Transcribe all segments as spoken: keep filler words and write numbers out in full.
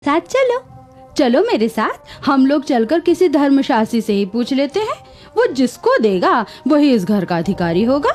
साथ चलो चलो मेरे साथ। हम लोग चलकर किसी धर्मशास्त्री से ही पूछ लेते हैं, वो जिसको देगा वही इस घर का अधिकारी होगा।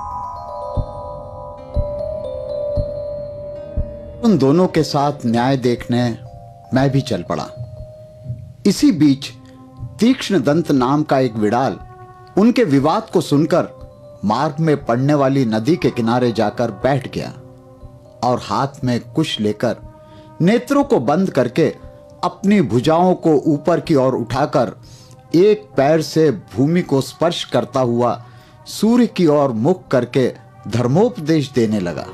उन दोनों के साथ न्याय देखने मैं भी चल पड़ा। इसी बीच तीक्ष्ण दंत नाम का एक विडाल उनके विवाद को सुनकर मार्ग में पड़ने वाली नदी के किनारे जाकर बैठ गया और हाथ में कुश लेकर नेत्रों को बंद करके अपनी भुजाओं को ऊपर की ओर उठाकर एक पैर से भूमि को स्पर्श करता हुआ सूर्य की ओर मुख करके धर्मोपदेश देने लगा।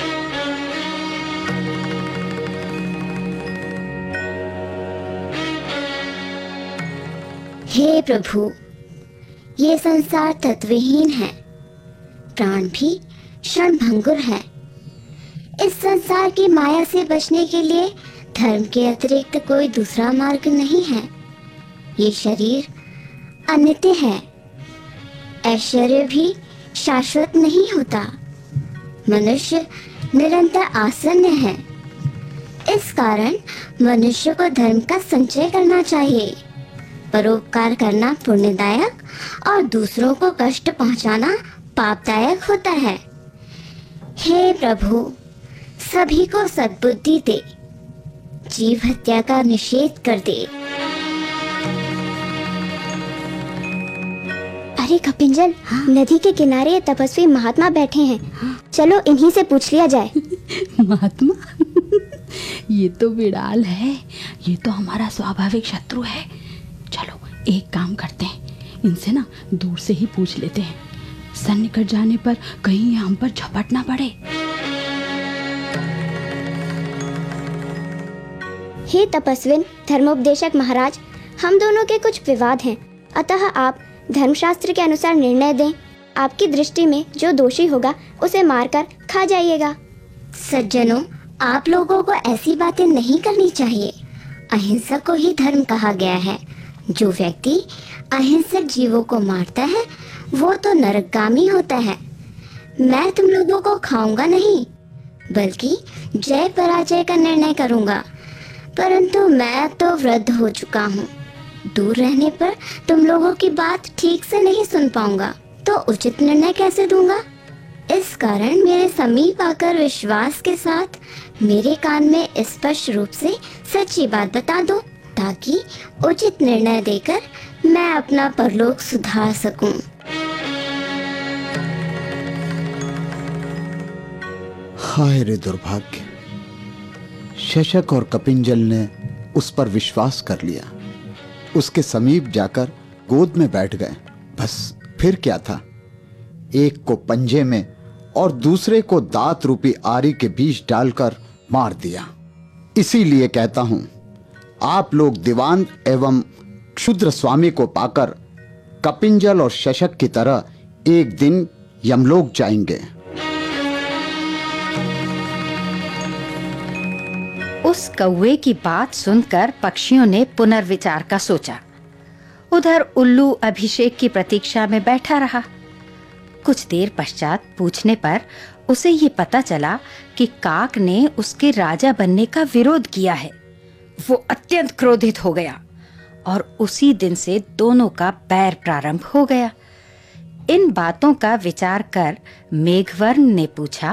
हे प्रभु, ये संसार तत्वहीन है, प्राण भी क्षणभंगुर है। इस संसार की माया से बचने के लिए धर्म के अतिरिक्त कोई दूसरा मार्ग नहीं है। ये शरीर अनित्य है, ऐश्वर्य भी शाश्वत नहीं होता। मनुष्य निरंतर आसन्न है। इस कारण मनुष्य को धर्म का संचय करना चाहिए। परोपकार करना पुण्यदायक और दूसरों को कष्ट पहुंचाना पापदायक होता है। हे प्रभु, सभी को सद्बुद्धि दे, जीव हत्या का निषेध कर दे। अरे कपिंजल, हाँ? नदी के किनारे ये तपस्वी महात्मा बैठे हैं। हाँ? चलो इन्हीं से पूछ लिया जाए। महात्मा? ये तो विडाल है, ये तो हमारा स्वाभाविक शत्रु है। चलो एक काम करते हैं, इनसे ना दूर से ही पूछ लेते हैं। सन्निकट जाने पर कहीं हम पर झपट ना पड़े। हे तपस्विन धर्मोपदेशक महाराज, हम दोनों के कुछ विवाद हैं, अतः आप धर्मशास्त्र के अनुसार निर्णय दें। आपकी दृष्टि में जो दोषी होगा उसे मारकर खा जाइएगा। सज्जनों, आप लोगों को ऐसी बातें नहीं करनी चाहिए। अहिंसक को ही धर्म कहा गया है। जो व्यक्ति अहिंसक जीवों को मारता है वो तो नरकगामी होता है। मैं तुम लोगों को खाऊंगा नहीं, बल्कि जय पराजय का निर्णय करूंगा। परंतु मैं तो वृद्ध हो चुका हूँ। दूर रहने पर तुम लोगों की बात ठीक से नहीं सुन पाऊंगा, तो उचित निर्णय कैसे दूंगा? इस कारण मेरे समीप आकर विश्वास के साथ मेरे कान में स्पष्ट रूप से सच्ची बात बता दो, ताकि उचित निर्णय देकर मैं अपना परलोक सुधार सकूं। हाय रे दुर्भाग्य! शशक और कपिंजल ने उस पर विश्वास कर लिया। उसके समीप जाकर गोद में बैठ गए। बस फिर क्या था, एक को पंजे में और दूसरे को दांत रूपी आरी के बीच डालकर मार दिया। इसीलिए कहता हूं, आप लोग दीवान एवं क्षुद्र स्वामी को पाकर कपिंजल और शशक की तरह एक दिन यमलोक जाएंगे। उस कौवे की बात सुनकर पक्षियों ने पुनर्विचार का सोचा। उधर उल्लू अभिषेक की प्रतीक्षा में बैठा रहा। कुछ देर पश्चात पूछने पर उसे ये पता चला कि काक ने उसके राजा बनने का विरोध किया है। वो अत्यंत क्रोधित हो गया और उसी दिन से दोनों का बैर प्रारंभ हो गया। इन बातों का विचार कर मेघवर्ण ने पूछा,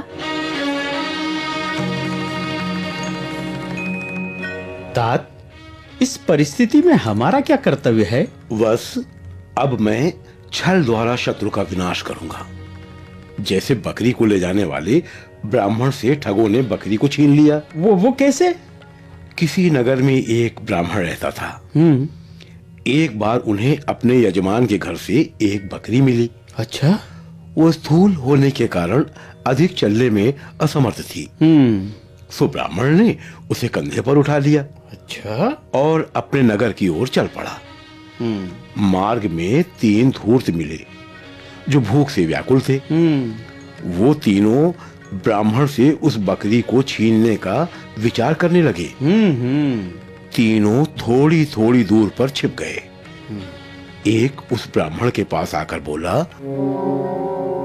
तात, इस परिस्थिति में हमारा क्या कर्तव्य है? बस अब मैं छल द्वारा शत्रु का विनाश करूंगा। जैसे बकरी को ले जाने वाले ब्राह्मण से ठगों ने बकरी को छीन लिया। वो वो कैसे? किसी नगर में एक ब्राह्मण रहता था। हम्म। एक बार उन्हें अपने यजमान के घर से एक बकरी मिली। अच्छा। वो स्थूल होने के कारण अधिक चलने में असमर्थ थी। हम्म। सो ब्राह्मण ने उसे कंधे पर उठा लिया। अच्छा। और अपने नगर की ओर चल पड़ा। हम्म। मार्ग में तीन धूर्त मिले जो भूख से व्याकुल थे। हम्म। वो तीनों ब्राह्मण से उस बकरी को छीनने का विचार करने लगे। हम्म। तीनों थोड़ी थोड़ी दूर पर छिप गए। एक उस ब्राह्मण के पास आकर बोला,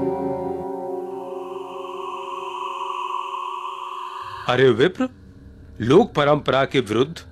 अरे विप्र, लोक परंपरा के विरुद्ध